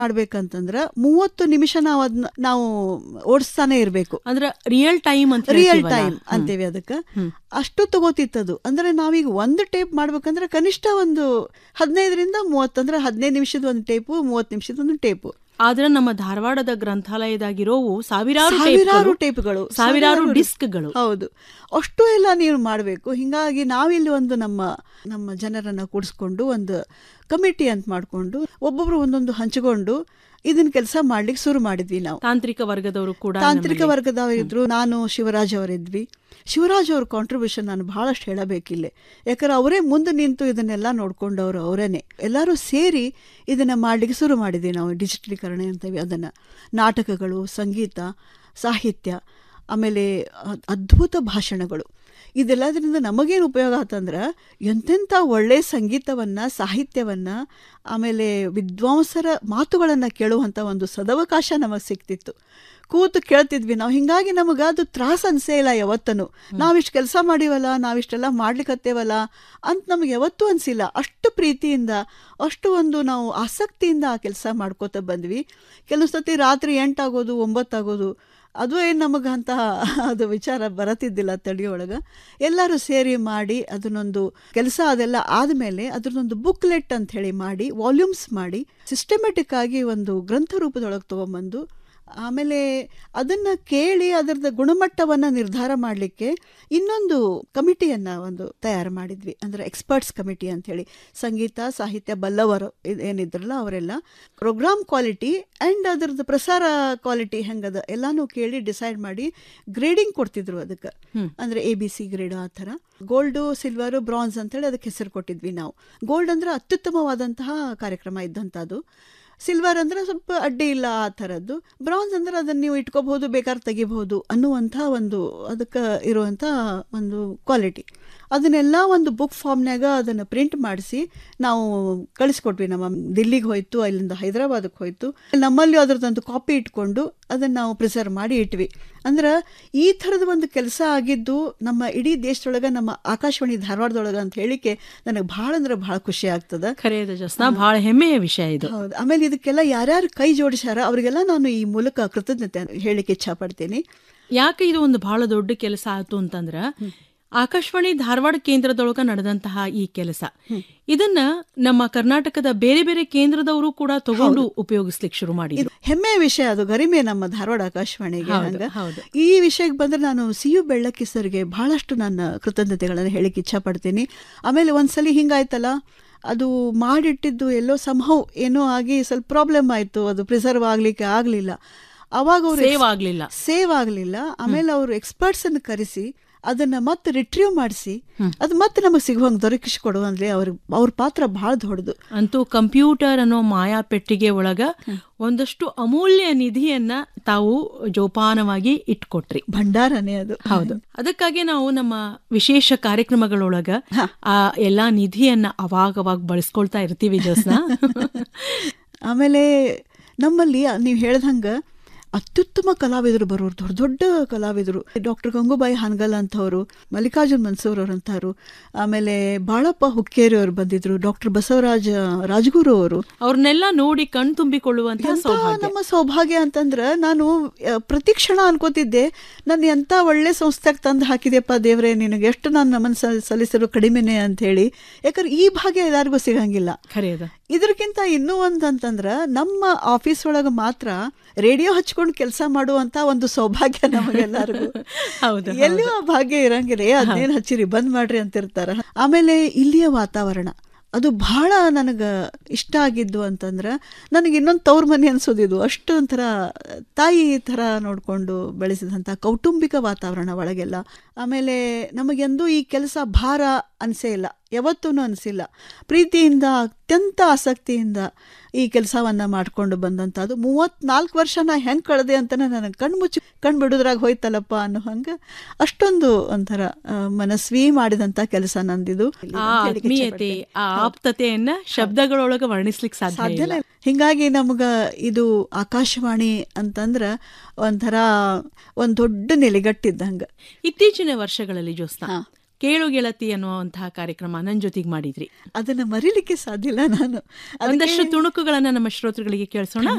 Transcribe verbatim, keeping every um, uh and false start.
ಮಾಡ್ಬೇಕಂತಂದ್ರ ಮೂವತ್ತು ನಿಮಿಷ ನಾವು ಅದನ್ನ ನಾವು ಓಡಿಸ್ತಾನೆ ಇರ್ಬೇಕು. ಅಂದ್ರೆ ರಿಯಲ್ ಟೈಮ್ ಅಂತ ರಿಯಲ್ ಟೈಮ್ ಅಂತೇವಿ ಅದಕ್ಕೆ. ಅಷ್ಟು ತಗೋತಿತ್ತದು. ಅಂದ್ರೆ ನಾವೀಗ ಒಂದು ಟೇಪ್ ಮಾಡ್ಬೇಕಂದ್ರೆ ಕನಿಷ್ಠ ಒಂದು ಹದಿನೈದರಿಂದ ಮೂವತ್ತು ಅಂದ್ರೆ ಹದಿನೈದು ನಿಮಿಷದ ಒಂದು ಟೇಪು, ಮೂವತ್ತು ನಿಮಿಷದ ಒಂದು ಟೇಪು. ಆದ್ರೆ ನಮ್ಮ ಧಾರವಾಡದ ಗ್ರಂಥಾಲಯದಾಗಿರೋವು ಸಾವಿರಾರು ಸಾವಿರಾರು ಟೇಪ್ಗಳು, ಸಾವಿರಾರು ಡಿಸ್ಕ್ಗಳು. ಹೌದು, ಅಷ್ಟು ಎಲ್ಲ ನೀವು ಮಾಡಬೇಕು. ಹಿಂಗಾಗಿ ನಾವಿಲ್ಲಿ ಒಂದು ನಮ್ಮ ನಮ್ಮ ಜನರನ್ನ ಕೂಡಿಸ್ಕೊಂಡು ಒಂದು ಕಮಿಟಿ ಅಂತ ಮಾಡಿಕೊಂಡು ಒಬ್ಬೊಬ್ರು ಒಂದೊಂದು ಹಂಚಿಕೊಂಡು ಇದನ್ನ ಕೆಲಸ ಮಾಡ್ಲಿಕ್ಕೆ ಶುರು ಮಾಡಿದ್ವಿ ನಾವು. ತಾಂತ್ರಿಕ ವರ್ಗದವರು ಕೂಡ ತಾಂತ್ರಿಕ ವರ್ಗದವರಿದ್ರು, ನಾನು ಶಿವರಾಜ್ ಅವರಿದ್ವಿ. ಶಿವರಾಜ್ ಅವ್ರ ಕಾಂಟ್ರಿಬ್ಯೂಷನ್ ನಾನು ಬಹಳಷ್ಟು ಹೇಳಬೇಕಿಲ್ಲ, ಯಾಕಂದ್ರೆ ಅವರೇ ಮುಂದೆ ನಿಂತು ಇದನ್ನೆಲ್ಲ ನೋಡ್ಕೊಂಡವರು ಅವರೇನೆ. ಎಲ್ಲರೂ ಸೇರಿ ಇದನ್ನ ಮಾಡ್ಲಿಕ್ಕೆ ಶುರು ಮಾಡಿದ್ವಿ ನಾವು. ಡಿಜಿಟಲೀಕರಣ ಅಂತೀವಿ ಅದನ್ನ. ನಾಟಕಗಳು, ಸಂಗೀತ, ಸಾಹಿತ್ಯ, ಆಮೇಲೆ ಅದ್ಭುತ ಭಾಷಣಗಳು. ಇದೆಲ್ಲದರಿಂದ ನಮಗೇನು ಉಪಯೋಗ ಆತಂದ್ರೆ ಎಂತೆಂಥ ಒಳ್ಳೆ ಸಂಗೀತವನ್ನ, ಸಾಹಿತ್ಯವನ್ನ, ಆಮೇಲೆ ವಿದ್ವಾಂಸರ ಮಾತುಗಳನ್ನು ಕೇಳುವಂಥ ಒಂದು ಸದವಕಾಶ ನಮಗೆ ಸಿಕ್ತಿತ್ತು. ಕೂತು ಕೇಳ್ತಿದ್ವಿ ನಾವು. ಹಿಂಗಾಗಿ ನಮಗೆ ಅದು ತ್ರಾಸ ಅನ್ಸೇ ಇಲ್ಲ ಯಾವತ್ತೂ. ನಾವಿಷ್ಟು ಕೆಲಸ ಮಾಡಿವಲ್ಲ, ನಾವಿಷ್ಟೆಲ್ಲ ಮಾಡ್ಲಿಕ್ಕತ್ತೇವಲ್ಲ ಅಂತ ನಮಗೆ ಯಾವತ್ತೂ ಅನಿಸಿಲ್ಲ. ಅಷ್ಟು ಪ್ರೀತಿಯಿಂದ, ಅಷ್ಟು ಒಂದು ನಾವು ಆಸಕ್ತಿಯಿಂದ ಆ ಕೆಲಸ ಮಾಡ್ಕೋತ ಬಂದ್ವಿ. ಕೆಲವು ಸತಿ ರಾತ್ರಿ ಎಂಟಾಗೋದು, ಒಂಬತ್ತಾಗೋದು, ಅದು ಏನು ನಮಗಂತಹ ಅದು ವಿಚಾರ ಬರತಿದ್ದಿಲ್ಲ ತಡಿಯೊಳಗೆ. ಎಲ್ಲರೂ ಸೇರಿ ಮಾಡಿ ಅದನ್ನೊಂದು ಕೆಲಸ ಅದೆಲ್ಲ ಆದಮೇಲೆ ಅದನ್ನೊಂದು ಬುಕ್ಲೆಟ್ ಅಂತ ಹೇಳಿ ಮಾಡಿ, ವಾಲ್ಯೂಮ್ಸ್ ಮಾಡಿ, ಸಿಸ್ಟಮೆಟಿಕ್ ಆಗಿ ಒಂದು ಗ್ರಂಥ ರೂಪದೊಳಗೆ ತೊಗೊಂಬಂದು, ಆಮೇಲೆ ಅದನ್ನು ಕೇಳಿ ಅದರದ ಗುಣಮಟ್ಟವನ್ನು ನಿರ್ಧಾರ ಮಾಡಲಿಕ್ಕೆ ಇನ್ನೊಂದು ಕಮಿಟಿಯನ್ನು ಒಂದು ತಯಾರು ಮಾಡಿದ್ವಿ. ಅಂದರೆ ಎಕ್ಸ್ಪರ್ಟ್ಸ್ ಕಮಿಟಿ ಅಂಥೇಳಿ. ಸಂಗೀತ ಸಾಹಿತ್ಯ ಬಲ್ಲವರು ಏನಿದ್ರಲ್ಲ ಅವರೆಲ್ಲ ಪ್ರೋಗ್ರಾಮ್ ಕ್ವಾಲಿಟಿ ಆ್ಯಂಡ್ ಅದರದ್ದು ಪ್ರಸಾರ ಕ್ವಾಲಿಟಿ ಹೆಂಗದ ಎಲ್ಲನೂ ಕೇಳಿ ಡಿಸೈಡ್ ಮಾಡಿ ಗ್ರೇಡಿಂಗ್ ಕೊಡ್ತಿದ್ರು ಅದಕ್ಕೆ. ಅಂದರೆ ಎ ಬಿ ಸಿ ಗ್ರೇಡ್ ಆ ಥರ. ಗೋಲ್ಡು, ಸಿಲ್ವರು, ಬ್ರಾನ್ಸ್ ಅಂತೇಳಿ ಅದಕ್ಕೆ ಹೆಸರು ಕೊಟ್ಟಿದ್ವಿ ನಾವು. ಗೋಲ್ಡ್ ಅಂದರೆ ಅತ್ಯುತ್ತಮವಾದಂತಹ ಕಾರ್ಯಕ್ರಮ ಇದ್ದಂಥದ್ದು. ಸಿಲ್ವರ್ ಅಂದರೆ ಸ್ವಲ್ಪ ಅಡ್ಡಿ ಇಲ್ಲ ಆ ಥರದ್ದು. ಬ್ರಾನ್ಸ್ ಅಂದರೆ ಅದನ್ನು ನೀವು ಇಟ್ಕೋಬಹುದು, ಬೇಕಾದ್ರೆ ತೆಗಿಬಹುದು ಅನ್ನುವಂಥ ಒಂದು ಅದಕ್ಕೆ ಇರುವಂಥ ಒಂದು ಕ್ವಾಲಿಟಿ. ಅದನ್ನೆಲ್ಲ ಒಂದು ಬುಕ್ ಫಾರ್ಮ್ನಾಗ ಅದನ್ನು ಪ್ರಿಂಟ್ ಮಾಡಿಸಿ ನಾವು ಕಳಿಸ್ಕೊಟ್ವಿ. ನಮ್ಮ ದಿಲ್ಲಿಗೆ ಹೋಯ್ತು, ಅಲ್ಲಿಂದ ಹೈದರಾಬಾದಕ್ಕೆ ಹೋಯ್ತು. ನಮ್ಮಲ್ಲಿ ಅದರದ್ದೊಂದು ಕಾಪಿ ಇಟ್ಕೊಂಡು ಅದನ್ನು ನಾವು ಪ್ರಿಸರ್ವ್ ಮಾಡಿ ಇಟ್ವಿ. ಅಂದ್ರೆ ಈ ಥರದ ಒಂದು ಕೆಲಸ ಆಗಿದ್ದು ನಮ್ಮ ಇಡೀ ದೇಶದೊಳಗೆ, ನಮ್ಮ ಆಕಾಶವಾಣಿ ಧಾರವಾಡದೊಳಗೆ ಅಂತ ಹೇಳಿಕೆ ನನಗೆ ಭಾಳ ಅಂದ್ರೆ ಭಾಳ ಖುಷಿ ಆಗ್ತದೆ. ಖರೇದ ಜಸ್ನಾ, ಭಾಳ ಹೆಮ್ಮೆಯ ವಿಷಯ ಇದು. ಹೌದು. ಆಮೇಲೆ ಇದಕ್ಕೆಲ್ಲ ಯಾರ್ಯಾರು ಕೈ ಜೋಡಿಸ್ಯಾರ ಅವರಿಗೆಲ್ಲ ನಾನು ಈ ಮೂಲಕ ಕೃತಜ್ಞತೆ ಹೇಳಿಕೆ ಇಚ್ಛಾ ಪಡ್ತೀನಿ. ಯಾಕೆ ಇದು ಒಂದು ಬಹಳ ದೊಡ್ಡ ಕೆಲಸ ಆಯ್ತು ಅಂತಂದ್ರೆ, ಆಕಾಶವಾಣಿ ಧಾರವಾಡ ಕೇಂದ್ರದೊಳಗ ನಡೆದಂತಹ ಈ ಕೆಲಸ ಇದನ್ನ ನಮ್ಮ ಕರ್ನಾಟಕದ ಬೇರೆ ಬೇರೆ ಕೇಂದ್ರದವರು ಕೂಡ ತಗೊಂಡು ಉಪಯೋಗಿಸ್ಲಿಕ್ಕೆ ಶುರು ಮಾಡಿದ್ರು. ಹೆಮ್ಮೆಯ ವಿಷಯ ಅದು, ಗರಿಮೆ ನಮ್ಮ ಧಾರವಾಡ ಆಕಾಶವಾಣಿಗೆ. ಈ ವಿಷಯಕ್ಕೆ ಬಂದ್ರೆ ನಾನು ಸಿ ಯು ಬೆಳ್ಳಕ್ಕಿ ಸರ್ಗೆ ಬಹಳಷ್ಟು ನನ್ನ ಕೃತಜ್ಞತೆಗಳನ್ನು ಹೇಳಿಕ್ಕೆ ಇಚ್ಛಾ ಪಡ್ತೀನಿ. ಆಮೇಲೆ ಒಂದ್ಸಲಿ ಹಿಂಗಾಯ್ತಲ್ಲ, ಅದು ಮಾಡಿಟ್ಟಿದ್ದು ಎಲ್ಲೋ ಸಂಹೌ ಏನೋ ಆಗಿ ಸ್ವಲ್ಪ ಪ್ರಾಬ್ಲಮ್ ಆಯ್ತು, ಅದು ಪ್ರಿಸರ್ವ್ ಆಗ್ಲಿಕ್ಕೆ ಆಗ್ಲಿಲ್ಲ. ಅವಾಗ ಅವ್ರು ಸೇವ್ ಆಗ್ಲಿಲ್ಲ ಸೇವ್ ಆಗ್ಲಿಲ್ಲ ಆಮೇಲೆ ಅವರು ಎಕ್ಸ್ಪರ್ಟ್ಸ್ ಅನ್ನು ಕರೆಸಿ ಅದನ್ನ ಮತ್ತೆ ರಿಟ್ರೀವ್ ಮಾಡಿಸಿ ಅದು ಮತ್ತೆ ನಮಗೆ ಸಿಗುವಂಗೆ ದೊರಕಿಸಿಕೊಡುವಂದ್ರೆ ಅವ್ರ ಅವ್ರ ಪಾತ್ರ ಬಹಳ ದೊಡ್ಡದು. ಅಂತೂ ಕಂಪ್ಯೂಟರ್ ಅನ್ನೋ ಮಾಯಾ ಪೆಟ್ಟಿಗೆ ಒಳಗ ಒಂದಷ್ಟು ಅಮೂಲ್ಯ ನಿಧಿಯನ್ನ ತಾವು ಜೋಪಾನವಾಗಿ ಇಟ್ಕೊಟ್ರಿ. ಭಂಡಾರನೇ ಅದು. ಹೌದು. ಅದಕ್ಕಾಗಿ ನಾವು ನಮ್ಮ ವಿಶೇಷ ಕಾರ್ಯಕ್ರಮಗಳೊಳಗ ಆ ಎಲ್ಲಾ ನಿಧಿಯನ್ನ ಅವಾಗವಾಗ ಬಳಸ್ಕೊಳ್ತಾ ಇರ್ತೀವಿ ಜೋಸ್ನಾ. ಆಮೇಲೆ ನಮ್ಮಲ್ಲಿ ನೀವು ಹೇಳ್ದಂಗ ಅತ್ಯುತ್ತಮ ಕಲಾವಿದರು ಬರೋರು, ದೊಡ್ಡ ದೊಡ್ಡ ಕಲಾವಿದರು. ಡಾಕ್ಟರ್ ಗಂಗೂಬಾಯಿ ಹಾನಗಲ್ ಅಂತವರು, ಮಲ್ಲಿಕಾರ್ಜುನ್ ಮನ್ಸೂರ್ ಅವರಂತವರು, ಆಮೇಲೆ ಬಾಳಪ್ಪ ಹುಕ್ಕೇರಿ ಅವರು ಬಂದಿದ್ರು, ಡಾಕ್ಟರ್ ಬಸವರಾಜ ರಾಜಗುರು ಅವರು. ಅವ್ರನ್ನೆಲ್ಲ ನೋಡಿ ಕಣ್ ತುಂಬಿಕೊಳ್ಳುವಂತ ನಮ್ಮ ಸೌಭಾಗ್ಯ ಅಂತಂದ್ರೆ ನಾನು ಪ್ರತಿ ಕ್ಷಣ ಅನ್ಕೋತಿದ್ದೆ, ನಾನು ಎಂತ ಒಳ್ಳೆ ಸಂಸ್ಥೆಗೆ ತಂದು ಹಾಕಿದೆಯಪ್ಪ ದೇವ್ರೆ, ನಿನಗೆ ಎಷ್ಟು ನಾನು ನಮನ್ ಸಲ್ಲಿಸಲು ಕಡಿಮೆನೆ ಅಂತ ಹೇಳಿ. ಯಾಕಂದ್ರೆ ಈ ಭಾಗ್ಯ ಎಲ್ಲರಿಗೂ ಸಿಗಂಗಿಲ್ಲ. ಇದಕ್ಕಿಂತ ಇನ್ನೂ ಒಂದಂತಂದ್ರೆ ನಮ್ಮ ಆಫೀಸ್ ಒಳಗೆ ಮಾತ್ರ ರೇಡಿಯೋ ಹಚ್ಕೊಂಡು ಕೆಲಸ ಮಾಡುವಂತ ಒಂದು ಸೌಭಾಗ್ಯ ನಮಗೆಲ್ಲರಿಗೂ. ಎಲ್ಲಿಯೂ ಆ ಭಾಗ್ಯ ಇರಂಗಿಲ್ಲ. ಅದೇನು ಹಚ್ಚಿರಿ, ಬಂದ್ ಮಾಡ್ರಿ ಅಂತಿರ್ತಾರ. ಆಮೇಲೆ ಇಲ್ಲಿಯ ವಾತಾವರಣ ಅದು ಬಹಳ ನನಗೆ ಇಷ್ಟ ಆಗಿದ್ದು ಅಂತಂದ್ರೆ, ನನಗೆ ಇನ್ನೊಂದು ತವ್ರ ಮನೆ ಅನ್ಸೋದಿದ್ದು. ಅಷ್ಟು ಒಂಥರ ತಾಯಿ ಥರ ನೋಡಿಕೊಂಡು ಬೆಳೆಸಿದಂಥ ಕೌಟುಂಬಿಕ ವಾತಾವರಣ ಒಳಗೆಲ್ಲ. ಆಮೇಲೆ ನಮಗೆಂದೂ ಈ ಕೆಲಸ ಭಾರ ಅನಿಸೇ ಇಲ್ಲ, ಯಾವತ್ತೂ ಅನಿಸಿಲ್ಲ. ಪ್ರೀತಿಯಿಂದ, ಅತ್ಯಂತ ಆಸಕ್ತಿಯಿಂದ ಈ ಕೆಲಸವನ್ನು ಮಾಡಿಕೊಂಡು ಬಂದಂಥದ್ದು. ಮೂವತ್ನಾಲ್ಕು ವರ್ಷ ನಾ ಹೆಂಗೆ ಕಳೆದೆ ಅಂತ ನನಗೆ ಕಣ್ಣು ಮುಚ್ಚಿ ಕಣ್ಣು ಬಿಡೋದ್ರಾಗ ಹೋಯ್ತಲ್ಲಪ್ಪ ಅನ್ನೋ ಹಂಗೆ ಅಷ್ಟೊಂದು ಒಂಥರ ಮನಸ್ವಿ ಮಾಡಿದಂಥ ಕೆಲಸ ನಂದಿದು. ಆತ್ಮೀಯತೆ, ಆ ಆಪ್ತತೆಯನ್ನ ಶಬ್ದಗಳೊಳಗೆ ವರ್ಣಿಸ್ಲಿಕ್ಕೆ ಸಾಧ್ಯ ಇಲ್ಲ. ಹಿಂಗಾಗಿ ನಮ್ಗೆ ಇದು ಆಕಾಶವಾಣಿ ಅಂತಂದ್ರೆ ಒಂಥರ ಒಂದು ದೊಡ್ಡ ನೆಲೆಗಟ್ಟಿದ್ದಂಗೆ. ಇತ್ತೀಚಿನ ವರ್ಷಗಳಲ್ಲಿ ಜೋಸ್ನಾ ಕೇಳು ಗೆಳತಿ ಅನ್ನುವಂತಹ ಕಾರ್ಯಕ್ರಮ ನನ್ನ ಜೊತೆಗೆ ಮಾಡಿದ್ರಿ. ಅದನ್ನ ಮರಿಲಿಕ್ಕೆ ಸಾಧ್ಯ ಇಲ್ಲ. ನಾನು ಒಂದಷ್ಟು ತುಣುಕುಗಳನ್ನ ನಮ್ಮ ಶ್ರೋತೃಗಳಿಗೆ ಕೇಳಿಸೋಣ.